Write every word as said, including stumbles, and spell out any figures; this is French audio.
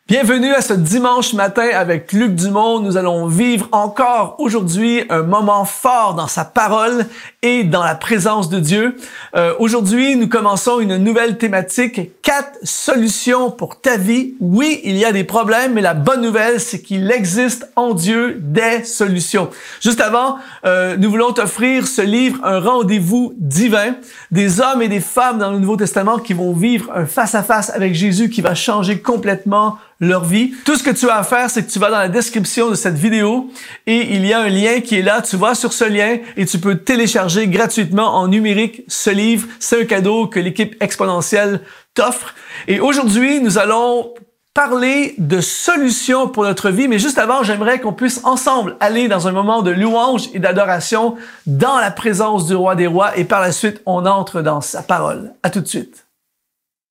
Bienvenue à ce dimanche matin avec Luc Dumont. Nous allons vivre encore aujourd'hui un moment fort dans sa parole et dans la présence de Dieu. Euh, aujourd'hui, nous commençons une nouvelle thématique, quatre solutions pour ta vie. Oui, il y a des problèmes, mais la bonne nouvelle, c'est qu'il existe en Dieu des solutions. Juste avant, euh, nous voulons t'offrir ce livre, un rendez-vous divin, des hommes et des femmes dans le Nouveau Testament qui vont vivre un face-à-face avec Jésus qui va changer complètement leur vie. Tout ce que tu as à faire, c'est que tu vas dans la description de cette vidéo et il y a un lien qui est là. Tu vas sur ce lien et tu peux télécharger gratuitement en numérique ce livre. C'est un cadeau que l'équipe exponentielle t'offre. Et aujourd'hui, nous allons parler de solutions pour notre vie. Mais juste avant, j'aimerais qu'on puisse ensemble aller dans un moment de louange et d'adoration dans la présence du Roi des Rois et par la suite, on entre dans sa parole. À tout de suite.